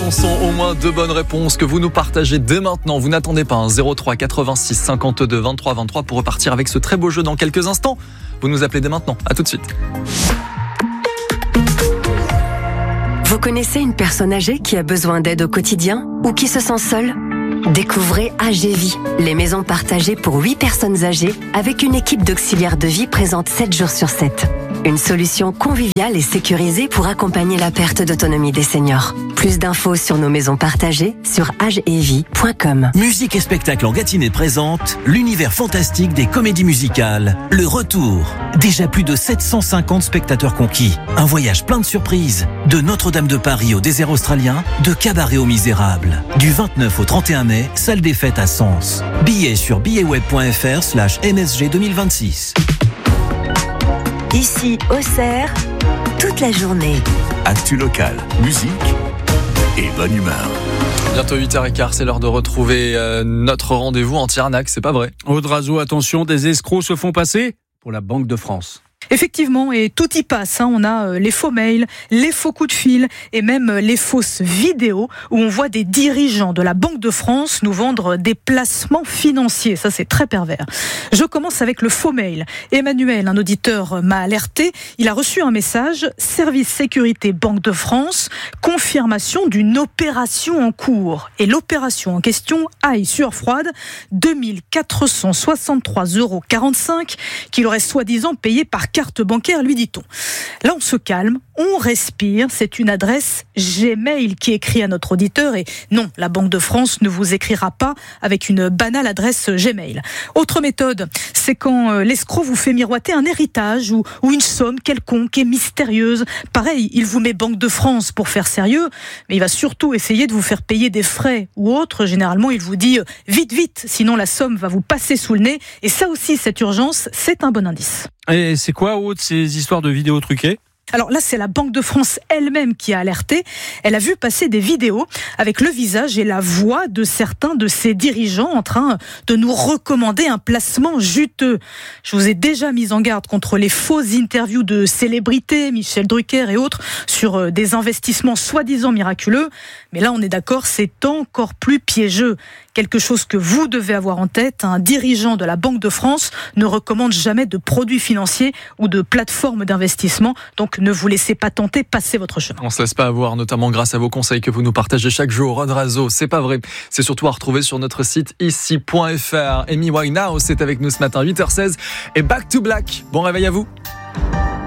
chanson, au moins 2 bonnes réponses que vous nous partagez dès maintenant. Vous n'attendez pas, 03 86 52 23 23 pour repartir avec ce très beau jeu dans quelques instants. Vous nous appelez dès maintenant. À tout de suite. Vous connaissez une personne âgée qui a besoin d'aide au quotidien ou qui se sent seule ? Découvrez AGVie, les maisons partagées pour 8 personnes âgées avec une équipe d'auxiliaires de vie présente 7 jours sur 7. Une solution conviviale et sécurisée pour accompagner la perte d'autonomie des seniors. Plus d'infos sur nos maisons partagées sur agevie.com. Musique et spectacle en Gâtinais présente l'univers fantastique des comédies musicales. Le retour. Déjà plus de 750 spectateurs conquis. Un voyage plein de surprises. De Notre-Dame de Paris au désert australien, de Cabaret aux Misérables. Du 29 au 31 mai, salle des fêtes à Sens. Billets sur billetweb.fr/MSG 2026. Ici, Auxerre, toute la journée. Actu locale, musique et bonne humeur. Bientôt 8h15, c'est l'heure de retrouver notre rendez-vous en Tiernac, c'est pas vrai? Aude Razo, attention, des escrocs se font passer pour la Banque de France. Effectivement, et tout y passe. On a les faux mails, les faux coups de fil et même les fausses vidéos où on voit des dirigeants de la Banque de France nous vendre des placements financiers. Ça, c'est très pervers. Je commence avec le faux mail. Emmanuel, un auditeur, m'a alerté. Il a reçu un message « Service sécurité Banque de France, confirmation d'une opération en cours ». Et l'opération en question aille sur froide 2 463,45 € qu'il aurait soi-disant payé par carte bancaire, lui dit-on. Là, on se calme, on respire. C'est une adresse Gmail qui écrit à notre auditeur. Et non, la Banque de France ne vous écrira pas avec une banale adresse Gmail. Autre méthode, c'est quand l'escroc vous fait miroiter un héritage ou une somme quelconque et mystérieuse. Pareil, il vous met Banque de France pour faire sérieux, mais il va surtout essayer de vous faire payer des frais ou autre. Généralement, il vous dit vite, vite, sinon la somme va vous passer sous le nez. Et ça aussi, cette urgence, c'est un bon indice. Et c'est quoi, Aude, ces histoires de vidéos truquées ? Alors là, c'est la Banque de France elle-même qui a alerté. Elle a vu passer des vidéos avec le visage et la voix de certains de ses dirigeants en train de nous recommander un placement juteux. Je vous ai déjà mis en garde contre les fausses interviews de célébrités, Michel Drucker et autres, sur des investissements soi-disant miraculeux. Mais là, on est d'accord, c'est encore plus piégeux. Quelque chose que vous devez avoir en tête, un dirigeant de la Banque de France ne recommande jamais de produits financiers ou de plateformes d'investissement. Donc ne vous laissez pas tenter, passez votre chemin. On se laisse pas avoir, notamment grâce à vos conseils que vous nous partagez chaque jour. Aude Razo, c'est pas vrai. C'est surtout à retrouver sur notre site ici.fr. Amy Winehouse, c'est avec nous ce matin, 8h16. Et Back to Black. Bon réveil à vous.